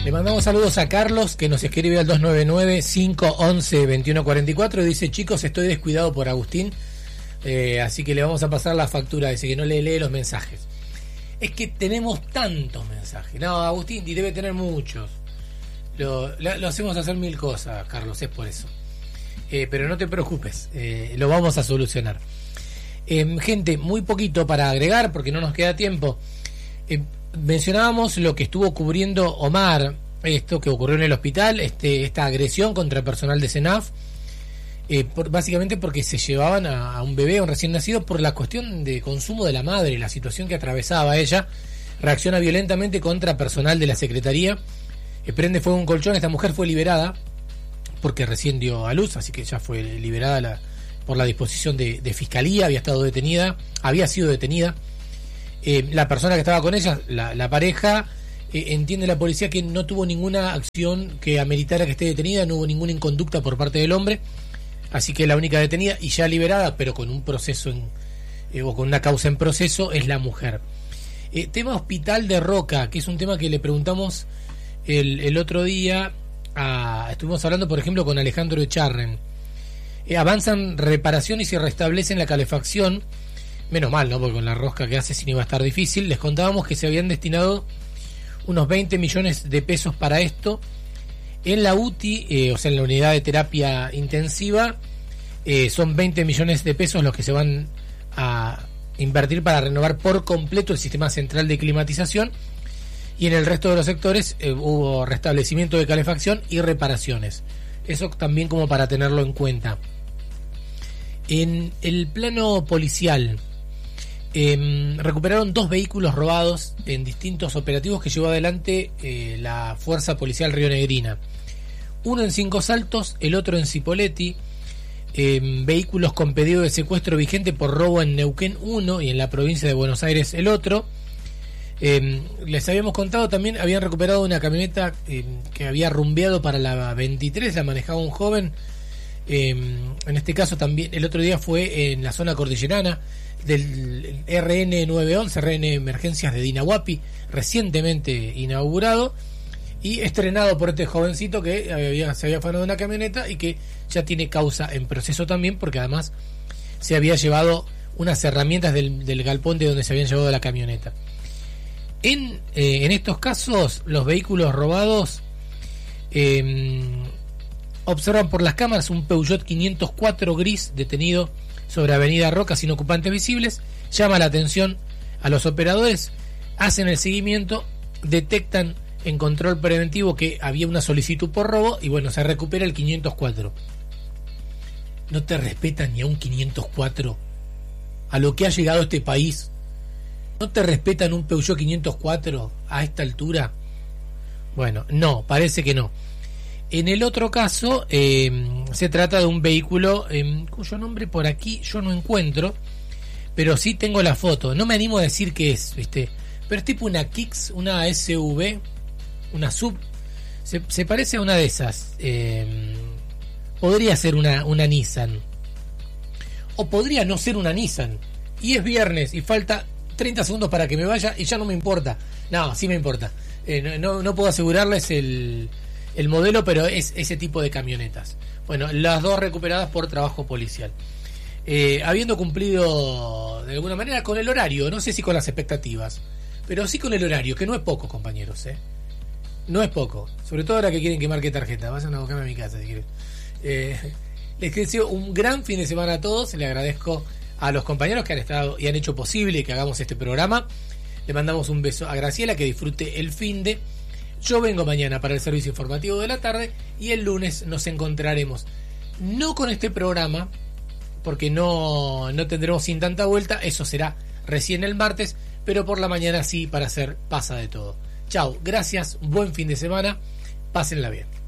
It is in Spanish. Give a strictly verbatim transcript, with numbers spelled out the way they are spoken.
Le mandamos saludos a Carlos, que nos escribe al dos nueve nueve, cinco once, veintiuno cuarenta y cuatro. Dice: chicos, estoy descuidado por Agustín, eh, así que le vamos a pasar la factura. Dice que no le lee los mensajes. Es que tenemos tantos mensajes. No, Agustín, y debe tener muchos. Lo, lo, lo hacemos hacer mil cosas, Carlos, es por eso. Eh, pero no te preocupes, eh, lo vamos a solucionar. Eh, gente, muy poquito para agregar porque no nos queda tiempo. Eh, mencionábamos lo que estuvo cubriendo Omar, esto que ocurrió en el hospital, este, esta agresión contra el personal de CENAF, eh, por, básicamente porque se llevaban a, a un bebé, a un recién nacido, por la cuestión de consumo de la madre, la situación que atravesaba ella. Reacciona violentamente contra personal de la secretaría, eh, prende fuego un colchón. Esta mujer fue liberada porque recién dio a luz, así que ya fue liberada la, por la disposición de, de fiscalía. Había estado detenida, había sido detenida. Eh, la persona que estaba con ella, la, la pareja, eh, entiende la policía que no tuvo ninguna acción que ameritara que esté detenida, no hubo ninguna inconducta por parte del hombre, así que la única detenida y ya liberada, pero con un proceso en, eh, o con una causa en proceso, es la mujer. Eh, tema Hospital de Roca, que es un tema que le preguntamos el, el otro día, a, estuvimos hablando por ejemplo con Alejandro Echarren. Eh, avanzan reparaciones y restablecen la calefacción. Menos mal, ¿no? Porque con la rosca que hace, si no iba a estar difícil. Les contábamos que se habían destinado unos veinte millones de pesos para esto. En la U T I, eh, o sea, en la unidad de terapia intensiva, eh, son veinte millones de pesos los que se van a invertir para renovar por completo el sistema central de climatización. Y en el resto de los sectores eh, hubo restablecimiento de calefacción y reparaciones. Eso también como para tenerlo en cuenta. En el plano policial, Eh, recuperaron dos vehículos robados en distintos operativos que llevó adelante eh, la Fuerza Policial Rionegrina. Uno en Cinco Saltos, el otro en Cipolletti. Eh, vehículos con pedido de secuestro vigente por robo en Neuquén uno y en la provincia de Buenos Aires el otro. Eh, les habíamos contado también, habían recuperado una camioneta eh, que había rumbeado para la veintitrés, la manejaba un joven. Eh, en este caso también el otro día fue en la zona cordillerana del R N nueve once, R N Emergencias de Dinahuapi, recientemente inaugurado y estrenado por este jovencito que había, se había afanado de una camioneta y que ya tiene causa en proceso también, porque además se había llevado unas herramientas del, del galpón de donde se habían llevado la camioneta. En, eh, en estos casos, los vehículos robados eh, observan por las cámaras un Peugeot quinientos cuatro gris detenido sobre Avenida Roca sin ocupantes visibles. Llama la atención a los operadores, hacen el seguimiento, detectan en control preventivo que había una solicitud por robo y bueno, se recupera el quinientos cuatro. No te respetan ni a un quinientos cuatro, a lo que ha llegado este país. No te respetan un Peugeot quinientos cuatro a esta altura. Bueno, no, parece que no. En el otro caso, eh, se trata de un vehículo eh, cuyo nombre por aquí yo no encuentro, pero sí tengo la foto. No me animo a decir qué es, ¿viste? Pero es tipo una Kicks, una S U V, una sub. Se, se parece a una de esas. Eh, podría ser una, una Nissan. O podría no ser una Nissan. Y es viernes y falta treinta segundos para que me vaya y ya no me importa. No, sí me importa. Eh, no, no, no puedo asegurarles el... el modelo, pero es ese tipo de camionetas. Bueno, las dos recuperadas por trabajo policial. Eh, habiendo cumplido de alguna manera con el horario, no sé si con las expectativas, pero sí con el horario, que no es poco, compañeros, ¿eh? No es poco. Sobre todo ahora que quieren que marque tarjeta. Vayan a buscarme a mi casa si quieren. Eh, les deseo un gran fin de semana a todos. Le agradezco a los compañeros que han estado y han hecho posible que hagamos este programa. Le mandamos un beso a Graciela, que disfrute el finde. Yo vengo mañana para el servicio informativo de la tarde y el lunes nos encontraremos, no con este programa, porque no, no tendremos sin tanta vuelta, eso será recién el martes, pero por la mañana sí, para hacer Pasa de Todo. Chau, gracias, buen fin de semana, pásenla bien.